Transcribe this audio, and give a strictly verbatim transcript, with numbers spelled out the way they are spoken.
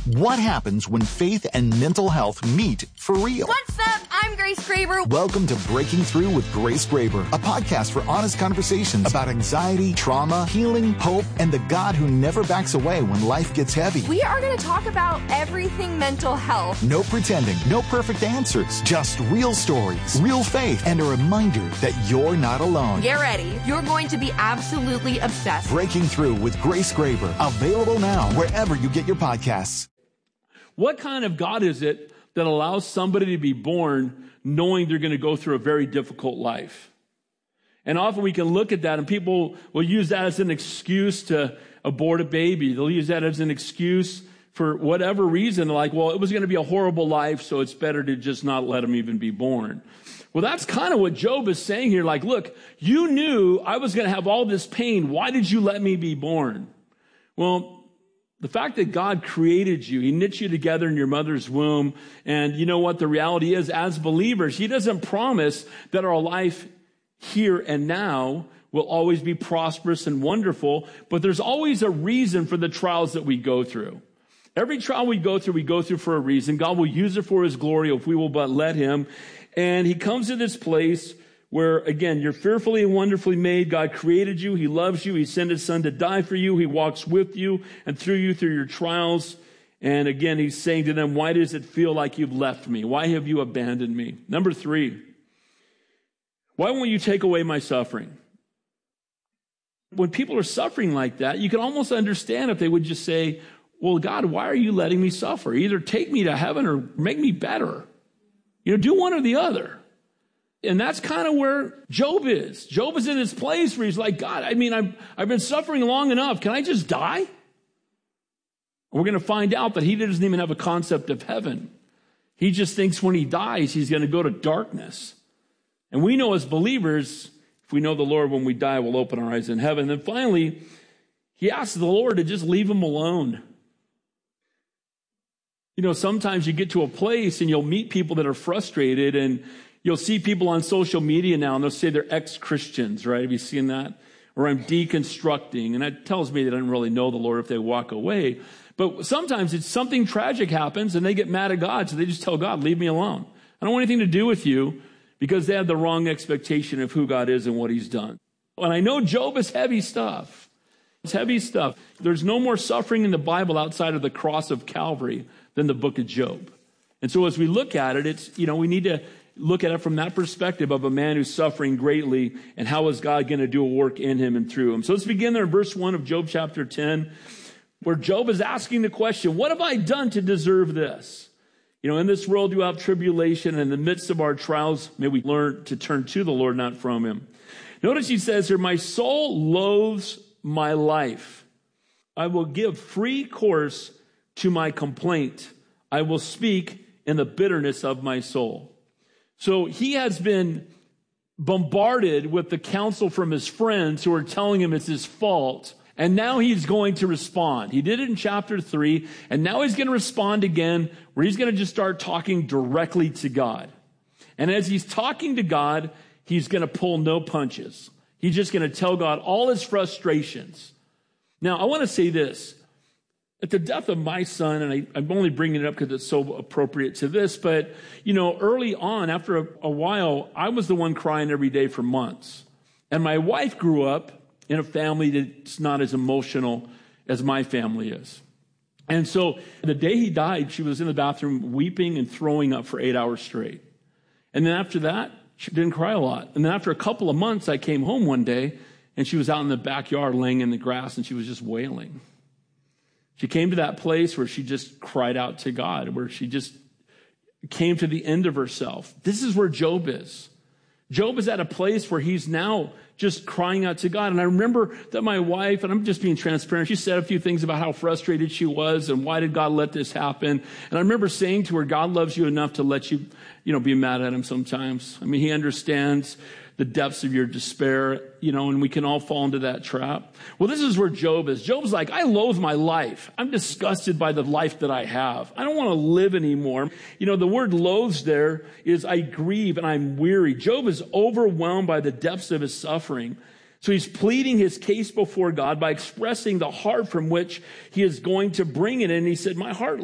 What happens when faith and mental health meet for real? What's up? I'm Grace Graber. Welcome to Breaking Through with Grace Graber, a podcast for honest conversations about anxiety, trauma, healing, hope, and the God who never backs away when life gets heavy. We are going to talk about everything mental health. No pretending, no perfect answers, just real stories, real faith, and a reminder that you're not alone. Get ready. You're going to be absolutely obsessed. Breaking Through with Grace Graber, available now wherever you get your podcasts. What kind of God is it that allows somebody to be born knowing they're going to go through a very difficult life? And often we can look at that and people will use that as an excuse to abort a baby. They'll use that as an excuse for whatever reason. Like, well, it was going to be a horrible life, so it's better to just not let him even be born. Well, that's kind of what Job is saying here. Like, look, you knew I was going to have all this pain. Why did you let me be born? Well, the fact that God created you, he knit you together in your mother's womb. And you know what the reality is, as believers, he doesn't promise that our life here and now will always be prosperous and wonderful, but there's always a reason for the trials that we go through. Every trial we go through, we go through for a reason. God will use it for his glory if we will but let him. And he comes to this place where, again, you're fearfully and wonderfully made. God created you. He loves you. He sent his son to die for you. He walks with you and through you through your trials. And again, he's saying to them, why does it feel like you've left me? Why have you abandoned me? Number three, why won't you take away my suffering? When people are suffering like that, you can almost understand if they would just say, well, God, why are you letting me suffer? Either take me to heaven or make me better. You know, do one or the other. And that's kind of where Job is. Job is in this place where he's like, God, I mean, I've, I've been suffering long enough. Can I just die? And we're going to find out that he doesn't even have a concept of heaven. He just thinks when he dies, he's going to go to darkness. And we know as believers, if we know the Lord, when we die, we'll open our eyes in heaven. And then finally, he asks the Lord to just leave him alone. You know, sometimes you get to a place and you'll meet people that are frustrated, and you'll see people on social media now, and they'll say they're ex-Christians, right? Have you seen that? Or I'm deconstructing. And that tells me they don't really know the Lord if they walk away. But sometimes it's something tragic happens, and they get mad at God, so they just tell God, leave me alone. I don't want anything to do with you, because they have the wrong expectation of who God is and what he's done. And I know Job is heavy stuff. It's heavy stuff. There's no more suffering in the Bible outside of the cross of Calvary than the book of Job. And so as we look at it, it's, you know, we need to look at it from that perspective of a man who's suffering greatly, and how is God going to do a work in him and through him. So let's begin there in verse one of Job chapter ten, where Job is asking the question, what have I done to deserve this? You know, in this world you have tribulation, and in the midst of our trials, may we learn to turn to the Lord, not from him. Notice he says here, my soul loathes my life. I will give free course to my complaint. I will speak in the bitterness of my soul. So he has been bombarded with the counsel from his friends who are telling him it's his fault. And now he's going to respond. He did it in chapter three. And now he's going to respond again, where he's going to just start talking directly to God. And as he's talking to God, he's going to pull no punches. He's just going to tell God all his frustrations. Now, I want to say this. At the death of my son, and I, I'm only bringing it up because it's so appropriate to this, but, you know, early on, after a, a while, I was the one crying every day for months. And my wife grew up in a family that's not as emotional as my family is. And so the day he died, she was in the bathroom weeping and throwing up for eight hours straight. And then after that, she didn't cry a lot. And then after a couple of months, I came home one day, and she was out in the backyard laying in the grass, and she was just wailing. She came to that place where she just cried out to God, where she just came to the end of herself. This is where Job is. Job is at a place where he's now just crying out to God. And I remember that my wife, and I'm just being transparent, she said a few things about how frustrated she was and why did God let this happen. And I remember saying to her, God loves you enough to let you, you know, be mad at him sometimes. I mean, he understands the depths of your despair, you know, and we can all fall into that trap. Well, this is where Job is. Job's like, I loathe my life. I'm disgusted by the life that I have. I don't want to live anymore. You know, the word loathes there is I grieve and I'm weary. Job is overwhelmed by the depths of his suffering. So he's pleading his case before God by expressing the heart from which he is going to bring it. And he said, my heart